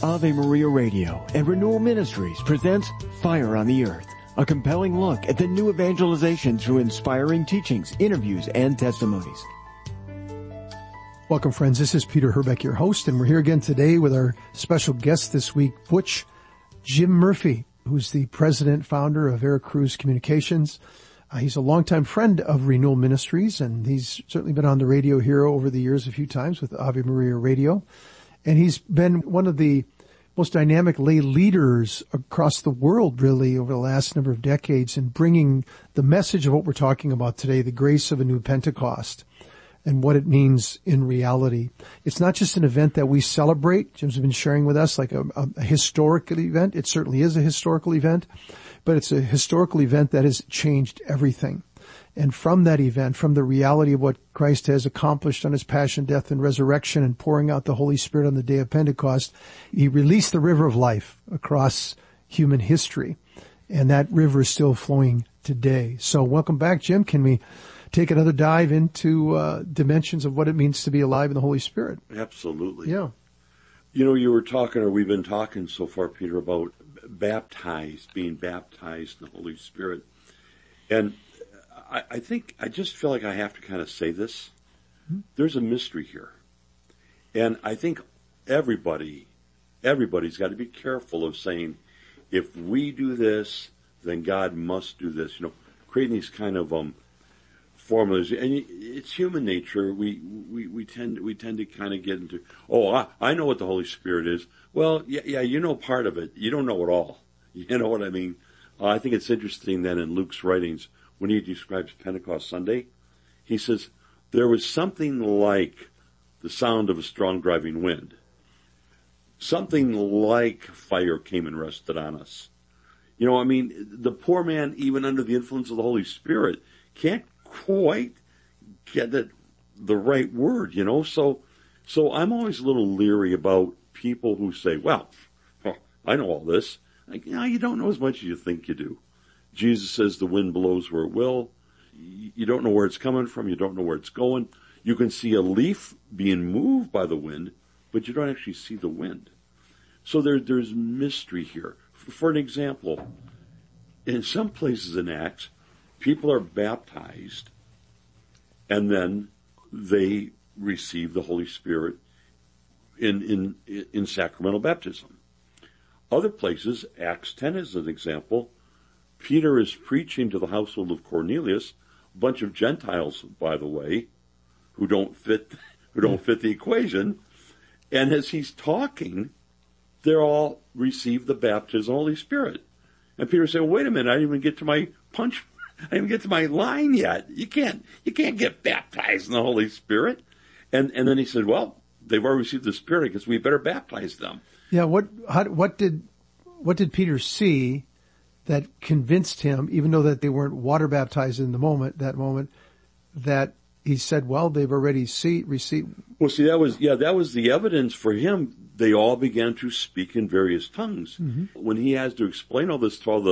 Ave Maria Radio and Renewal Ministries presents Fire on the Earth, a compelling look at the new evangelization through inspiring teachings, interviews, and testimonies. Welcome, friends. This is Peter Herbeck, your host, and we're here again today with our special guest this week, Butch Jim Murphy, who's the president, founder of Veracruz Communications. He's a longtime friend of Renewal Ministries, and he's certainly been on the radio here over the years a few times with Ave Maria Radio. And he's been one of the most dynamic lay leaders across the world, really, over the last number of decades in bringing the message of what we're talking about today, the grace of a new Pentecost, and what it means in reality. It's not just an event that we celebrate. Jim's been sharing with us like a historical event. It certainly is a historical event, but it's a historical event that has changed everything. And from that event, from the reality of what Christ has accomplished on his passion, death, and resurrection, and pouring out the Holy Spirit on the day of Pentecost, he released the river of life across human history. And that river is still flowing today. So welcome back, Jim. Can we take another dive into dimensions of what it means to be alive in the Holy Spirit? Absolutely. Yeah. You know, you were talking, or we've been talking so far, Peter, about being baptized in the Holy Spirit. And I think, I just feel like I have to kind of say this. There's a mystery here. And I think everybody's got to be careful of saying, if we do this, then God must do this. You know, creating these kind of formulas. And it's human nature. We tend to kind of get into, I know what the Holy Spirit is. Well, yeah, you know part of it. You don't know it all. You know what I mean? I think it's interesting that in Luke's writings, when he describes Pentecost Sunday, he says, there was something like the sound of a strong driving wind. Something like fire came and rested on us. You know, I mean, the poor man, even under the influence of the Holy Spirit, can't quite get the right word, you know. So I'm always a little leery about people who say, well, I know all this. Like, no, you don't know as much as you think you do. Jesus says the wind blows where it will. You don't know where it's coming from. You don't know where it's going. You can see a leaf being moved by the wind, but you don't actually see the wind. So there's mystery here. For an example, in some places in Acts, people are baptized and then they receive the Holy Spirit in sacramental baptism. Other places, Acts 10 is an example, Peter is preaching to the household of Cornelius, a bunch of Gentiles, by the way, who don't fit the equation. And as he's talking, they're all received the baptism of the Holy Spirit. And Peter said, wait a minute, I didn't even get to my punch. I didn't even get to my line yet. You can't get baptized in the Holy Spirit. And then he said, well, they've already received the Spirit because we better baptize them. Yeah. What did Peter see that convinced him, even though that they weren't water baptized in that moment, that he said, well, they've already received. Well, see, that was the evidence for him. They all began to speak in various tongues. Mm-hmm. When he has to explain all this to all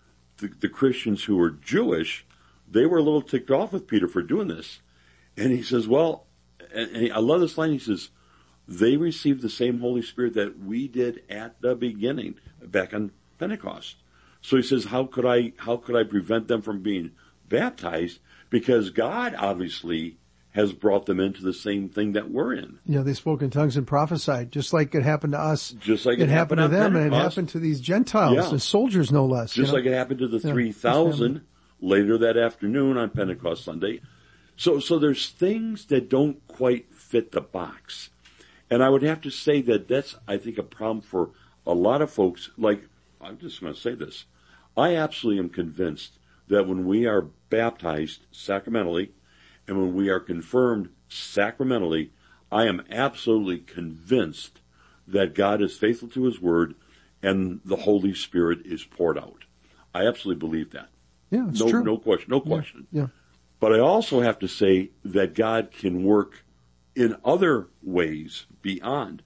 the Christians who were Jewish, they were a little ticked off with Peter for doing this. And he says, well, and I love this line, he says, they received the same Holy Spirit that we did at the beginning, back on Pentecost. So he says, how could I prevent them from being baptized? Because God obviously has brought them into the same thing that we're in. Yeah, they spoke in tongues and prophesied, just like it happened to us. Just like it happened to them, and it happened to these Gentiles, the soldiers no less. Just like it happened to the 3,000 later that afternoon on Pentecost Sunday. So there's things that don't quite fit the box. And I would have to say that that's, I think, a problem for a lot of folks. Like, I'm just going to say this. I absolutely am convinced that when we are baptized sacramentally and when we are confirmed sacramentally, I am absolutely convinced that God is faithful to his word and the Holy Spirit is poured out. I absolutely believe that. Yeah, it's true. No question. Yeah. But I also have to say that God can work in other ways beyond.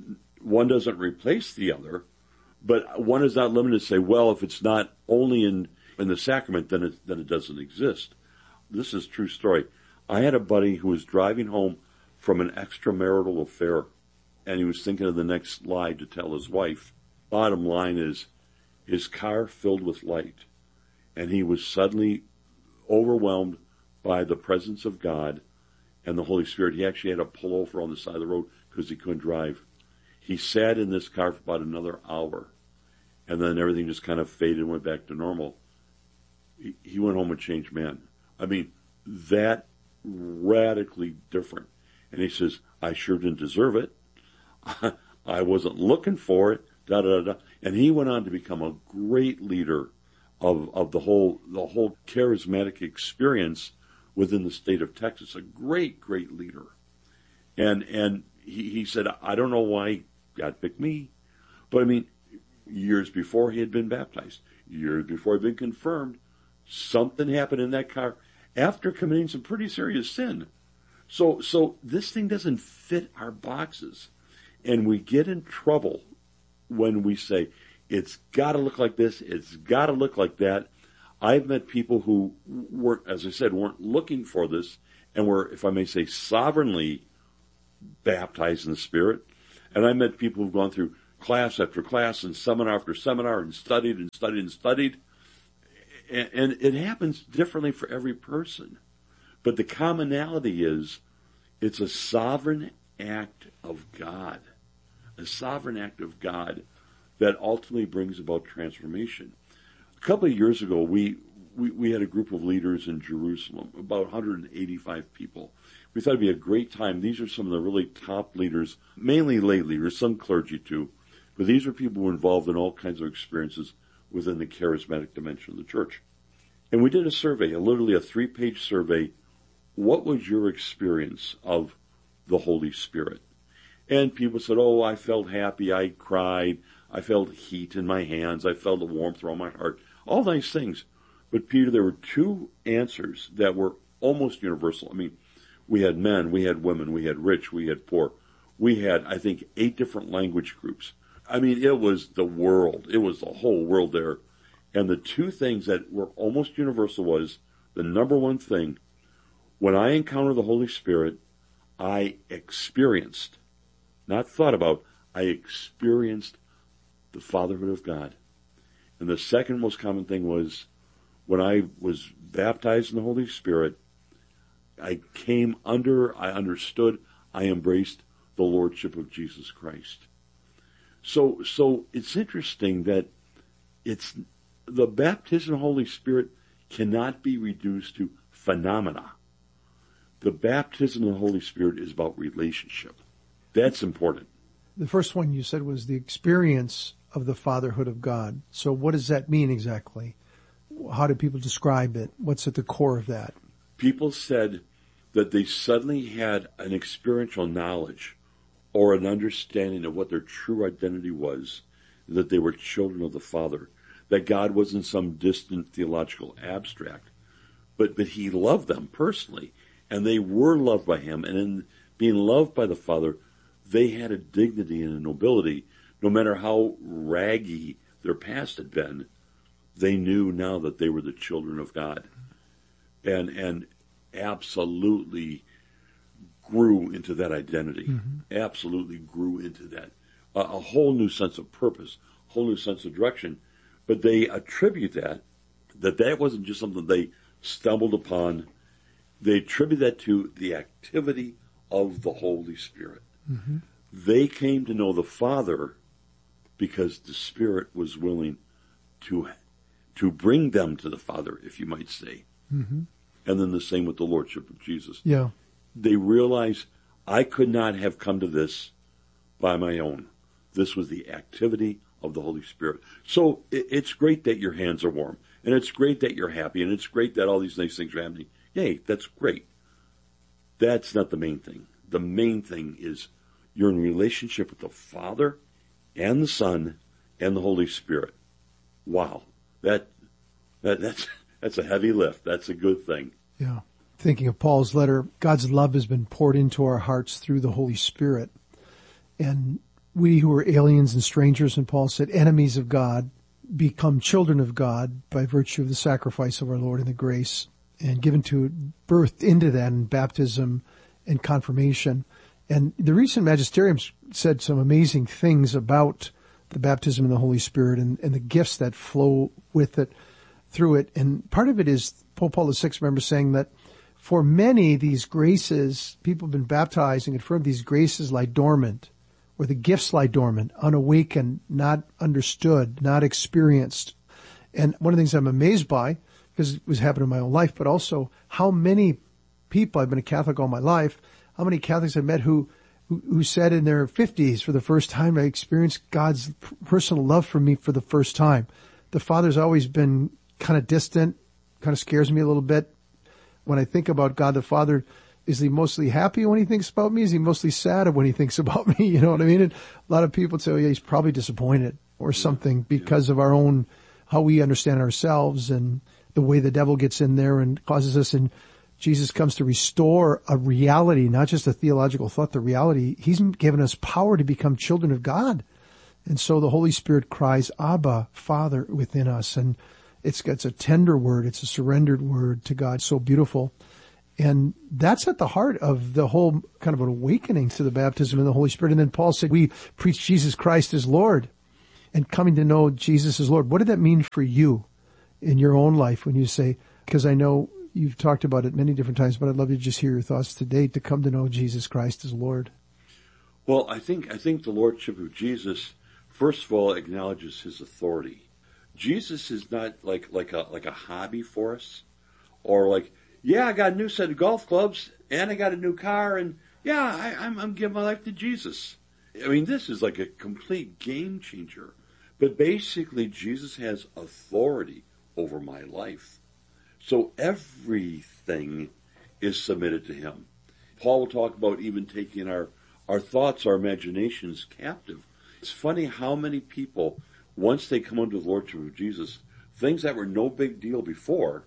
One doesn't replace the other, but one is not limited to say, well, if it's not only in the sacrament, then it doesn't exist. This is a true story. I had a buddy who was driving home from an extramarital affair, and he was thinking of the next lie to tell his wife. Bottom line is, his car filled with light, and he was suddenly overwhelmed by the presence of God and the Holy Spirit. He actually had to pull over on the side of the road because he couldn't drive. He sat in this car for about another hour, and then everything just kind of faded and went back to normal. He went home a changed man. I mean, that radically different. And he says, I sure didn't deserve it. I wasn't looking for it. Da, da, da. And he went on to become a great leader of the whole charismatic experience within the state of Texas. A great, great leader. And he said, I don't know why God picked me. But I mean, years before he had been baptized, years before he had been confirmed, something happened in that car after committing some pretty serious sin. So this thing doesn't fit our boxes. And we get in trouble when we say, it's got to look like this, it's got to look like that. I've met people who weren't, as I said, weren't looking for this and were, if I may say, sovereignly baptized in the Spirit. And I met people who've gone through class after class and seminar after seminar and studied and studied and studied. And it happens differently for every person. But the commonality is it's a sovereign act of God. A sovereign act of God that ultimately brings about transformation. A couple of years ago, we had a group of leaders in Jerusalem, about 185 people. We thought it'd be a great time. These are some of the really top leaders, mainly lay leaders, some clergy too. But these are people who were involved in all kinds of experiences within the charismatic dimension of the church. And we did a survey, literally a 3-page survey. What was your experience of the Holy Spirit? And people said, oh, I felt happy, I cried, I felt heat in my hands, I felt a warmth around my heart. All nice things. But Peter, there were 2 answers that were almost universal. I mean, we had men, we had women, we had rich, we had poor. We had, I think, 8 different language groups. I mean, it was the world. It was the whole world there. And the 2 things that were almost universal was, the number one thing, when I encountered the Holy Spirit, I experienced, not thought about, I experienced the fatherhood of God. And the second most common thing was, when I was baptized in the Holy Spirit, I understood, I embraced the Lordship of Jesus Christ. So it's interesting that the baptism of the Holy Spirit cannot be reduced to phenomena. The baptism of the Holy Spirit is about relationship. That's important. The first one you said was the experience of the fatherhood of God. So what does that mean exactly? How do people describe it? What's at the core of that? People said that they suddenly had an experiential knowledge or an understanding of what their true identity was, that they were children of the Father, that God wasn't some distant theological abstract, but he loved them personally, and they were loved by him, and in being loved by the Father, they had a dignity and a nobility. No matter how raggy their past had been, they knew now that they were the children of God, and absolutely grew into that identity. Mm-hmm. Absolutely grew into that. A whole new sense of purpose, a whole new sense of direction. But they attribute that wasn't just something they stumbled upon. They attribute that to the activity of the Holy Spirit. Mm-hmm. They came to know the Father because the Spirit was willing to bring them to the Father, if you might say. Mm-hmm. And then the same with the Lordship of Jesus. Yeah. They realized, I could not have come to this by my own. This was the activity of the Holy Spirit. So it's great that your hands are warm, and it's great that you're happy, and it's great that all these nice things are happening. Yay, that's great. That's not the main thing. The main thing is you're in relationship with the Father and the Son and the Holy Spirit. Wow. That's a heavy lift. That's a good thing. Yeah. Thinking of Paul's letter, God's love has been poured into our hearts through the Holy Spirit. And we who are aliens and strangers, and Paul said, enemies of God, become children of God by virtue of the sacrifice of our Lord and the grace, and given to birth into that in baptism and confirmation. And the recent magisteriums said some amazing things about the baptism in the Holy Spirit and the gifts that flow with it, through it. And part of it is Pope Paul VI, remember, saying that for many, these graces, people have been baptized and confirmed, these graces lie dormant, or the gifts lie dormant, unawakened, not understood, not experienced. And one of the things I'm amazed by, because it was happening in my own life, but also how many people, I've been a Catholic all my life, how many Catholics I've met who said in their 50s for the first time, I experienced God's personal love for me for the first time. The Father's always been kind of distant, kind of scares me a little bit. When I think about God the Father, is he mostly happy when he thinks about me? Is he mostly sad when he thinks about me? You know what I mean? And a lot of people say, oh yeah, he's probably disappointed or something because of our own, how we understand ourselves and the way the devil gets in there and causes us. And Jesus comes to restore a reality, not just a theological thought, the reality. He's given us power to become children of God. And so the Holy Spirit cries, Abba, Father, within us. And it's a tender word. It's a surrendered word to God. So beautiful. And that's at the heart of the whole kind of an awakening to the baptism in the Holy Spirit. And then Paul said, we preach Jesus Christ as Lord and coming to know Jesus as Lord. What did that mean for you in your own life when you say, because I know you've talked about it many different times, but I'd love to just hear your thoughts today to come to know Jesus Christ as Lord. Well, I think the Lordship of Jesus, first of all, acknowledges his authority. Jesus is not like a hobby for us, or like, yeah, I got a new set of golf clubs and I got a new car, and yeah, I'm giving my life to Jesus. I mean, this is like a complete game changer. But basically, Jesus has authority over my life. So everything is submitted to him. Paul will talk about even taking our thoughts, our imaginations captive. It's funny how many people, once they come under the Lordship of Jesus, things that were no big deal before,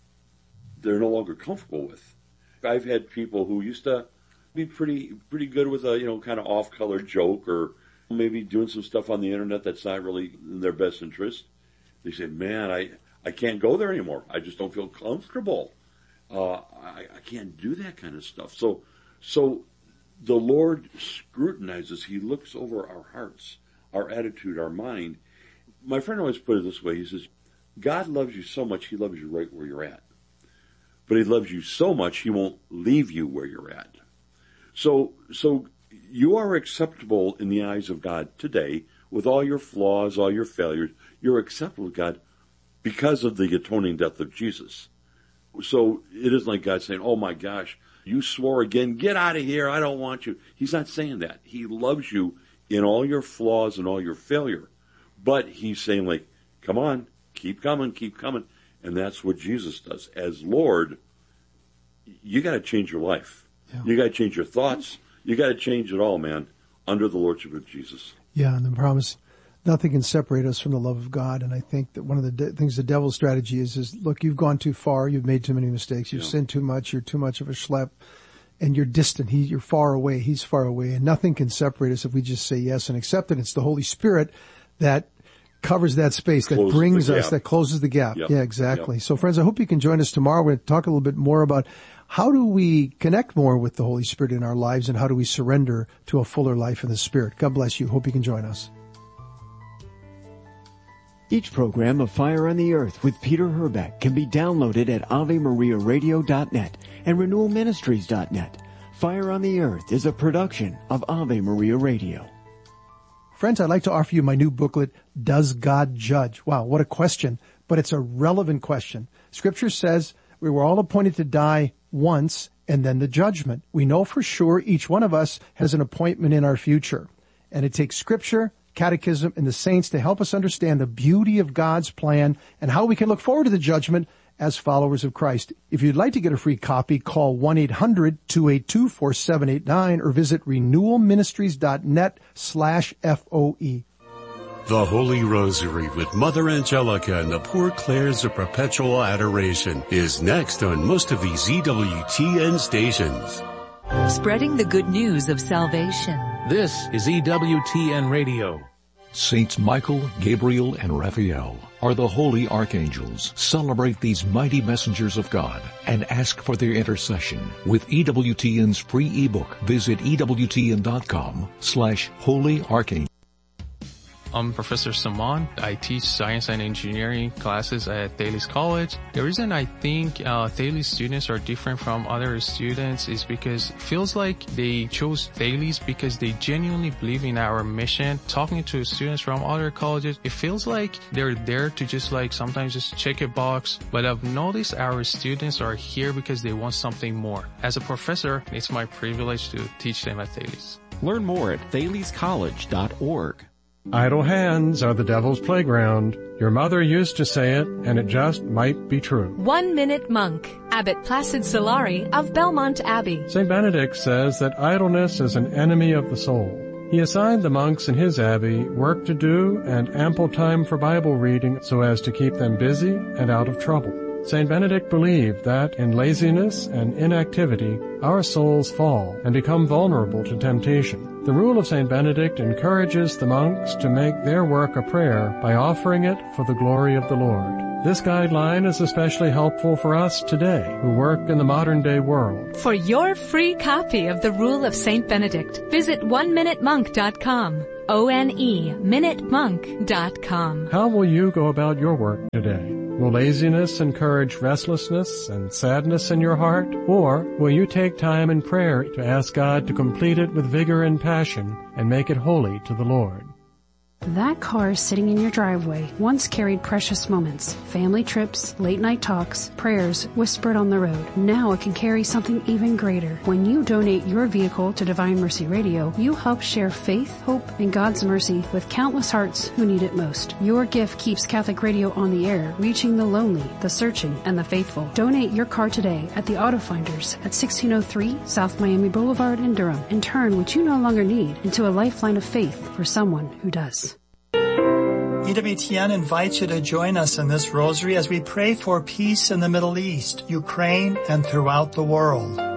they're no longer comfortable with. I've had people who used to be pretty good with a, kind of off-color joke, or maybe doing some stuff on the internet that's not really in their best interest. They say, man, I can't go there anymore. I just don't feel comfortable. I can't do that kind of stuff. So the Lord scrutinizes. He looks over our hearts, our attitude, our mind. My friend always put it this way. He says, God loves you so much, he loves you right where you're at. But he loves you so much, he won't leave you where you're at. So you are acceptable in the eyes of God today with all your flaws, all your failures. You're acceptable to God because of the atoning death of Jesus. So it isn't like God saying, oh my gosh, you swore again, get out of here, I don't want you. He's not saying that. He loves you in all your flaws and all your failure. But he's saying, like, come on, keep coming. And that's what Jesus does. As Lord, you got to change your life. Yeah. You got to change your thoughts. You got to change it all, man, under the Lordship of Jesus. Yeah, and the promise, nothing can separate us from the love of God. And I think that one of the things the devil's strategy is, look, you've gone too far. You've made too many mistakes. You've sinned too much. You're too much of a schlep. And you're distant. You're far away. He's far away. And nothing can separate us if we just say yes and accept it. It's the Holy Spirit that covers that space, that brings us, that closes the gap. Yep. Yeah, exactly. Yep. So friends, I hope you can join us tomorrow. We're going to talk a little bit more about how do we connect more with the Holy Spirit in our lives, and how do we surrender to a fuller life in the Spirit. God bless you. Hope you can join us. Each program of Fire on the Earth with Peter Herbeck can be downloaded at AveMariaRadio.net and RenewalMinistries.net. Fire on the Earth is a production of Ave Maria Radio. Friends, I'd like to offer you my new booklet, Does God Judge? Wow, what a question, but it's a relevant question. Scripture says we were all appointed to die once and then the judgment. We know for sure each one of us has an appointment in our future. And it takes Scripture, Catechism, and the saints to help us understand the beauty of God's plan and how we can look forward to the judgment as followers of Christ. If you'd like to get a free copy, call 1-800-282-4789 or visit renewalministries.net/FOE. The Holy Rosary with Mother Angelica and the Poor Clares of Perpetual Adoration is next on most of these EWTN stations. Spreading the good news of salvation. This is EWTN Radio. Saints Michael, Gabriel, and Raphael are the holy archangels. Celebrate these mighty messengers of God and ask for their intercession with EWTN's free ebook. Visit EWTN.com/holy archangel. I'm Professor Saman. I teach science and engineering classes at Thales College. The reason I think Thales students are different from other students is because it feels like they chose Thales because they genuinely believe in our mission. Talking to students from other colleges, it feels like they're there to just sometimes just check a box. But I've noticed our students are here because they want something more. As a professor, it's my privilege to teach them at Thales. Learn more at thalescollege.org. Idle hands are the devil's playground. Your mother used to say it, and it just might be true. 1 Minute Monk, Abbot Placid Solari of Belmont Abbey. St. Benedict says that idleness is an enemy of the soul. He assigned the monks in his abbey work to do and ample time for Bible reading so as to keep them busy and out of trouble. St. Benedict believed that in laziness and inactivity, our souls fall and become vulnerable to temptation. The rule of St. Benedict encourages the monks to make their work a prayer by offering it for the glory of the Lord. This guideline is especially helpful for us today who work in the modern-day world. For your free copy of the Rule of St. Benedict, visit oneminutemonk.com. ONEMinutemonk.com. How will you go about your work today? Will laziness encourage restlessness and sadness in your heart? Or will you take time in prayer to ask God to complete it with vigor and passion and make it holy to the Lord? That car sitting in your driveway once carried precious moments, family trips, late-night talks, prayers whispered on the road. Now it can carry something even greater. When you donate your vehicle to Divine Mercy Radio, you help share faith, hope, and God's mercy with countless hearts who need it most. Your gift keeps Catholic Radio on the air, reaching the lonely, the searching, and the faithful. Donate your car today at the Auto Finders at 1603 South Miami Boulevard in Durham and turn what you no longer need into a lifeline of faith for someone who does. EWTN invites you to join us in this rosary as we pray for peace in the Middle East, Ukraine, and throughout the world.